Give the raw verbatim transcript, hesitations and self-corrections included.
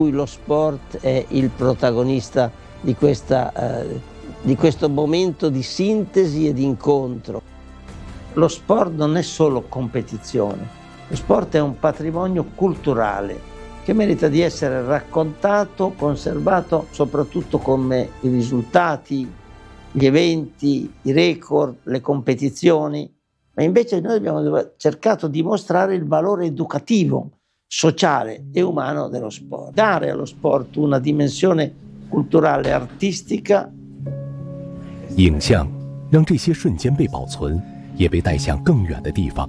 Lo sport è il protagonista di, questa, eh, di questo momento di sintesi e di incontro. Lo sport non è solo competizione, lo sport è un patrimonio culturale che merita di essere raccontato, conservato soprattutto come i risultati, gli eventi, i record, le competizioni, ma invece noi abbiamo cercato di mostrare il valore educativo, sociale e umano dello sport, dare allo sport una dimensione culturale artistica. 影像让这些瞬间被保存，也被带向更远的地方。